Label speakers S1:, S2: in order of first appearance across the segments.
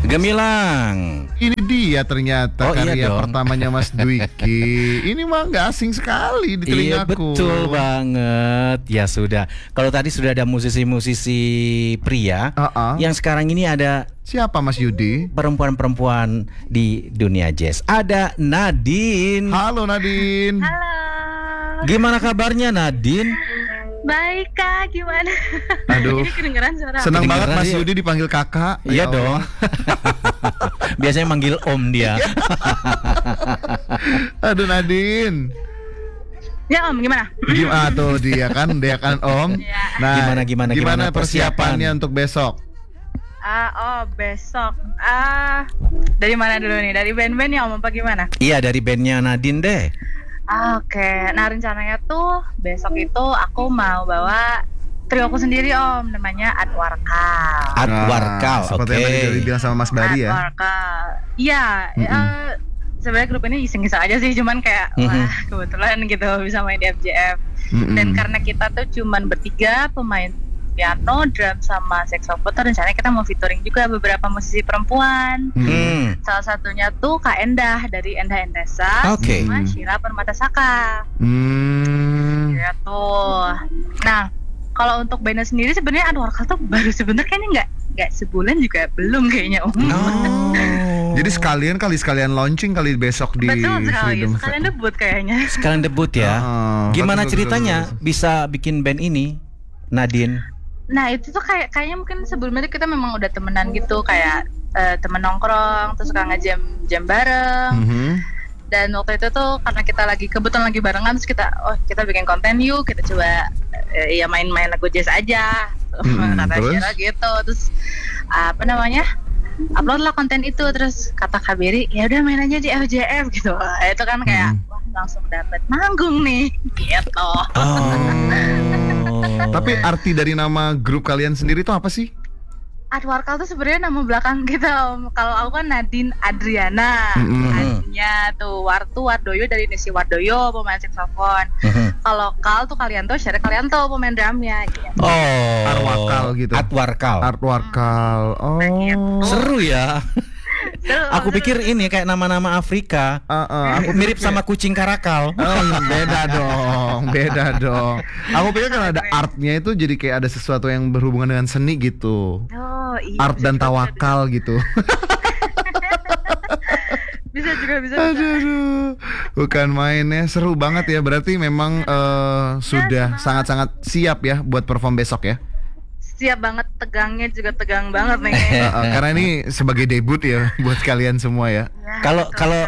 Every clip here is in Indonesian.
S1: Gemilang.
S2: Ini dia ternyata karya
S1: dong.
S2: pertamanya Mas Dwiki. Ini mah nggak asing sekali di
S1: Iya
S2: telingaku.
S1: betul banget. Ya sudah. Kalau tadi sudah ada musisi-musisi pria, yang sekarang ini ada
S2: Siapa Mas Yudi?
S1: perempuan-perempuan di dunia jazz. Ada Nadine.
S2: Halo Nadine.
S3: Halo.
S1: Gimana kabarnya Nadine?
S3: Baik Kak, gimana?
S2: Aduh.
S3: Ini kedengeran suara.
S2: Senang banget
S1: Kedengeran
S2: Mas
S1: dia.
S2: Yudi dipanggil kakak.
S1: Iya
S2: Ya Allah.
S1: dong. Biasanya manggil om dia.
S2: Aduh Nadine.
S3: Ya Om, gimana?
S2: Gimana tuh dia kan Om.
S3: Iya.
S2: Nah,
S1: Gimana
S2: persiapannya untuk besok?
S3: Besok. Dari mana dulu nih? Dari band-band ya Om apa gimana?
S1: Iya dari bandnya Nadine deh.
S3: Oke. Nah rencananya tuh besok itu aku mau bawa trio aku sendiri Om, namanya Adwarkal.
S1: Adwarkal,
S2: Seperti yang tadi dibilang sama Mas Bari ya.
S3: Adwarkal. Iya. Sebenarnya grup ini iseng-iseng aja sih, cuman kayak wah kebetulan gitu bisa main di FJF. Dan karena kita tuh cuman bertiga, pemain piano, drum sama saxophone, rencananya kita mau featuring juga beberapa musisi perempuan. Salah satunya tuh Kak Endah dari Endah Endesa sama Shira Permatasaka. Gitu. Nah, kalau untuk bandnya sendiri sebenarnya Adwarkal tuh baru sebenarnya kayaknya nggak sebulan juga belum kayaknya Om.
S2: Jadi sekalian launching kali besok di
S3: Betul sekali,
S2: Freedom.
S3: sekalian debut kayaknya.
S1: Sekalian debut ya. Gimana
S2: betul,
S1: ceritanya
S2: betul.
S1: bisa bikin band ini, Nadine?
S3: Nah itu tuh kayaknya mungkin sebelumnya kita memang udah temenan gitu, kayak temen nongkrong, terus suka ngejam bareng. Dan waktu itu tuh karena kita kebetulan lagi barengan, terus kita bikin konten yuk, kita coba ya main-main lagu jazz aja. Kata Shira gitu, terus upload lah konten itu, terus kata Kak Beri ya udah main aja di FJF gitu. Itu kan kayak wah langsung dapet manggung nih gitu.
S2: Tapi arti dari nama grup kalian sendiri itu apa sih?
S3: Adwarkal tuh sebenarnya nama belakang kita Om. Kalau aku kan Nadine Adriana. Adnya tuh Wardoyo dari Nisi Wardoyo, pemain saxophone. Kalau Kal tuh Kalianto, Syara Kalianto, pemain drumnya gitu.
S2: Arwakal gitu. Adwarkal. Oh.
S1: Seru ya. Aku pikir ini kayak nama-nama Afrika. Mirip sama kucing karakal.
S2: Beda dong. Aku pikir kan ada artnya itu jadi kayak ada sesuatu yang berhubungan dengan seni gitu.
S3: Iya,
S2: Art dan tawakal gitu.
S3: bisa.
S2: Aduh, bukan mainnya, seru banget ya. Berarti memang sudah sangat-sangat siap ya buat perform besok ya.
S3: Siap banget, tegangnya juga tegang banget nih.
S2: Karena ini sebagai debut ya buat kalian semua ya.
S1: Kalau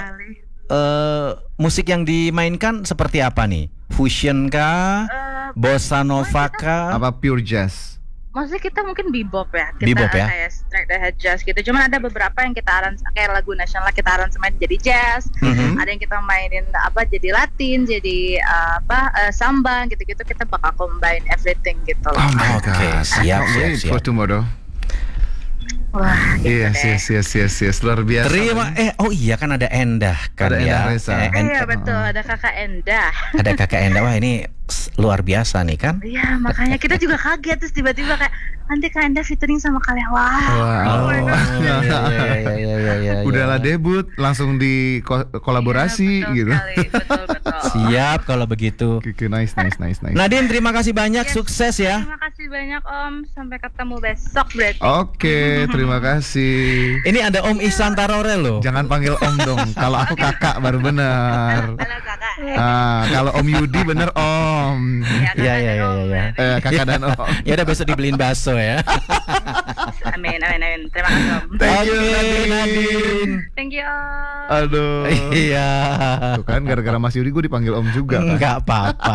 S1: musik yang dimainkan seperti apa nih? Fusion kah? Bossa nova kah?
S2: Apa pure jazz?
S3: Maksudnya kita mungkin bebop ya.
S1: Bebop ya?
S3: Kayak straight ahead jazz gitu. Cuman ada beberapa yang kita kayak lagu nasional kita aransemen jadi jazz. Ada yang kita mainin jadi Latin, jadi samba gitu-gitu. Kita bakal combine everything gitu loh.
S1: Oke, siap.
S2: For tomorrow.
S3: Wah, gitu
S2: Yes, luar biasa.
S1: Iya kan ada Endah kan
S2: ada
S1: ya.
S2: Endah Reza.
S3: Iya betul, ada Kakak Endah.
S1: Ada Kakak Endah. Wah ini luar biasa nih kan.
S3: Iya, makanya kita juga kaget, terus tiba-tiba kayak nanti Kak Endah featuring sama kalian.
S2: Udahlah debut langsung di kolaborasi gitu.
S3: Betul.
S1: Siap kalau begitu.
S2: Nice.
S1: Nadine terima kasih banyak, sukses ya.
S3: Terima kasih banyak Om, sampai ketemu besok berarti.
S2: Oke, terima kasih.
S1: Ini ada Om Ihsan Tarore loh.
S2: Jangan panggil Om dong. Kalau aku kakak baru benar.
S3: Halo Kakak.
S2: Kalau Om Yudi bener Om.
S1: Iya.
S2: Kakak dan Om.
S1: Ya udah besok dibeliin bakso ya.
S3: Amin. Terima kasih Om.
S2: Thank you
S1: Nadine.
S3: Thank you Om.
S2: Aduh.
S1: Iya.
S2: Tuh kan gara-gara Mas Yudi gue dipanggil Om juga kan.
S1: Enggak apa-apa.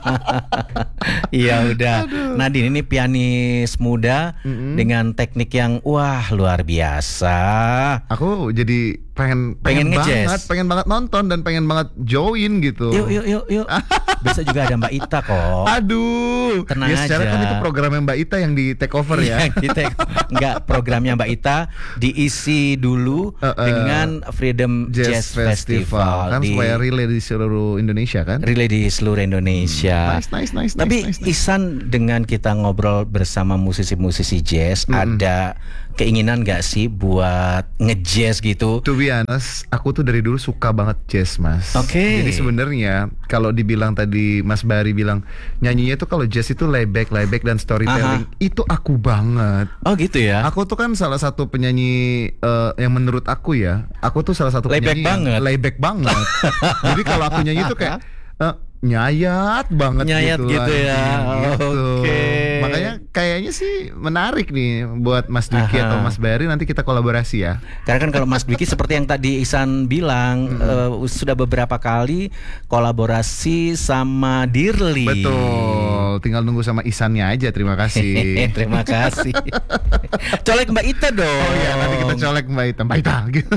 S1: Iya udah. Nadine ini pianis muda dengan teknik yang wah luar biasa.
S2: Aku jadi pengen banget nonton dan pengen banget join gitu.
S1: Yuk. Besok juga ada Mbak Ita kok.
S2: Aduh.
S1: Tenang
S2: ya, secara
S1: aja.
S2: kan itu programnya Mbak Ita yang di take over ya.
S1: Enggak, programnya Mbak Ita diisi dulu dengan Freedom Jazz Festival
S2: kan supaya relay di seluruh Indonesia kan.
S1: Relay di seluruh Indonesia.
S2: Nice.
S1: Tapi Ihsan dengan kita ngobrol bersama musisi-musisi jazz, ada keinginan gak sih buat nge-jazz gitu?
S2: To be honest, aku tuh dari dulu suka banget jazz, Mas.
S1: Oke.
S2: Jadi sebenarnya kalau dibilang tadi Mas Bari bilang nyanyinya tuh kalau jazz itu layback dan storytelling, itu aku banget.
S1: Oh gitu ya.
S2: Aku tuh kan salah satu penyanyi yang menurut aku ya, aku tuh salah satu penyanyi yang layback banget. Jadi kalau aku nyanyi tuh kayak nyayat banget
S1: gitu ya.
S2: Gitu.
S1: Oke.
S2: Makanya kayaknya sih menarik nih buat Mas Dwiki atau Mas Bari, nanti kita kolaborasi ya.
S1: Karena kan kalau Mas Dwiki seperti yang tadi Ihsan bilang, sudah beberapa kali kolaborasi sama Dirli.
S2: Betul. Tinggal nunggu sama Ihsannya aja. Terima kasih.
S1: Terima kasih. Colek Mbak Ita dong.
S2: Oh iya, nanti kita colek Mbak Ita gitu.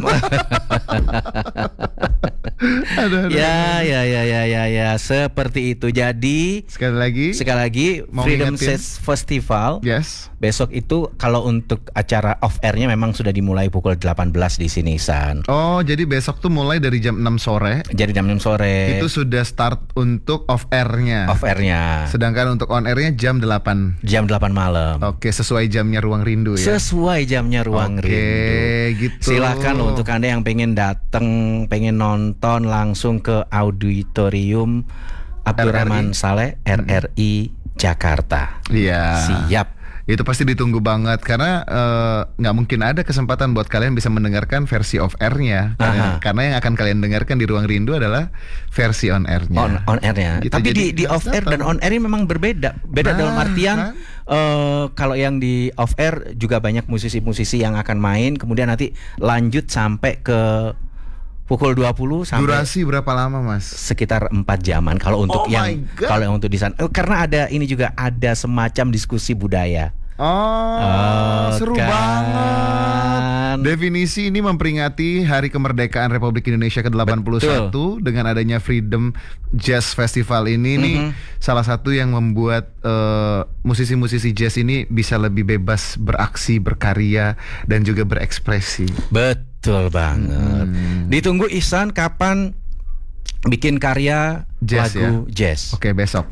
S2: Aduh.
S1: Ya, seperti itu. Jadi sekali lagi Freedom Jazz Festival.
S2: Yes.
S1: Besok itu kalau untuk acara off airnya memang sudah dimulai pukul 18 di sini, San.
S2: Oh, jadi besok tuh mulai dari jam 6 sore.
S1: Jadi jam 6 sore.
S2: Itu sudah start untuk off airnya. Sedangkan untuk on airnya jam 8.
S1: Jam 8 malam.
S2: Oke, sesuai jamnya Ruang Rindu ya.
S1: Sesuai jamnya Ruang Rindu.
S2: Oke, gitu.
S1: Silakan loh untuk Anda yang pengen datang, pengen nonton langsung ke auditorium Abdurrahman Saleh RRI Jakarta.
S2: Iya.
S1: Siap.
S2: Itu pasti ditunggu banget karena nggak mungkin ada kesempatan buat kalian bisa mendengarkan versi off airnya. Karena yang akan kalian dengarkan di Ruang Rindu adalah versi on airnya.
S1: On airnya.
S2: Gitu.
S1: Tapi di off air dan on air ini memang berbeda. Dalam artian kalau yang di off air juga banyak musisi-musisi yang akan main, kemudian nanti lanjut sampai ke pukul 20 sampai.
S2: Durasi berapa lama, Mas?
S1: Sekitar 4 jaman kalau untuk kalau yang untuk di sana. Karena ada ini juga ada semacam diskusi budaya.
S2: Seru banget. Definisi ini memperingati Hari Kemerdekaan Republik Indonesia ke-81 dengan adanya Freedom Jazz Festival ini nih salah satu yang membuat musisi-musisi jazz ini bisa lebih bebas beraksi, berkarya dan juga berekspresi.
S1: Betul banget. Ditunggu Ihsan kapan bikin karya
S2: jazz,
S1: lagu jazz.
S2: Oke, besok.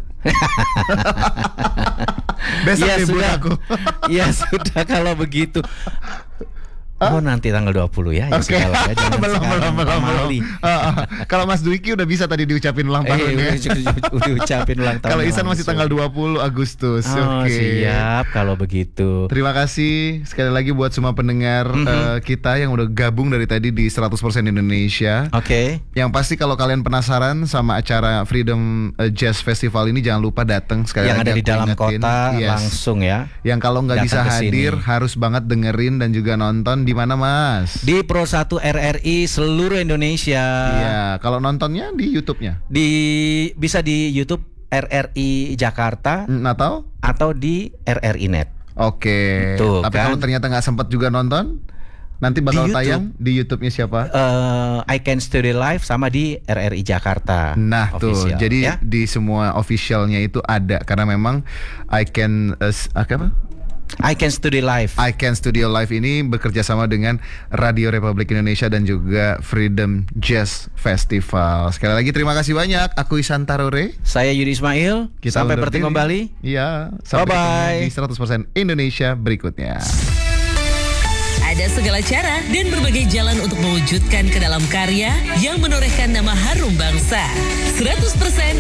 S2: Besok
S1: ya
S2: sudah aku.
S1: Ya sudah kalau begitu. Oh nanti tanggal 20 ya.
S2: Oke. Belum. Kalau Mas Dwiki udah bisa tadi diucapin ulang tahun ya.
S1: Diucapin ulang tahun.
S2: Kalau Ihsan masih tanggal 20 Agustus.
S1: Siap kalau begitu.
S2: Terima kasih sekali lagi buat semua pendengar kita yang udah gabung dari tadi di 100% Indonesia.
S1: Oke.
S2: Yang pasti kalau kalian penasaran sama acara Freedom Jazz Festival ini, jangan lupa datang sekali
S1: yang
S2: lagi.
S1: Yang ada di dalam kota langsung ya.
S2: Yang kalau nggak bisa hadir harus banget dengerin dan juga nonton. Di mana, Mas?
S1: Di Pro 1 RRI seluruh Indonesia.
S2: Iya, kalau nontonnya di YouTube-nya.
S1: Bisa di YouTube RRI Jakarta atau di RRI Net.
S2: Oke. Tapi kalau ternyata nggak sempat juga nonton, nanti bakal tayang di YouTube-nya siapa?
S1: I Can Studio Live sama di RRI Jakarta.
S2: Nah
S1: official,
S2: tuh, jadi di semua officialnya itu ada karena memang I Can Studio Live ini bekerja sama dengan Radio Republik Indonesia dan juga Freedom Jazz Festival. Sekali lagi terima kasih banyak. Aku Ihsan Tarore.
S1: Saya Yudi Ismail. Sampai bertemu kembali.
S2: Iya. Sampai di 100% Indonesia berikutnya.
S4: Ada segala cara dan berbagai jalan untuk mewujudkan ke dalam karya yang menorehkan nama harum bangsa. 100%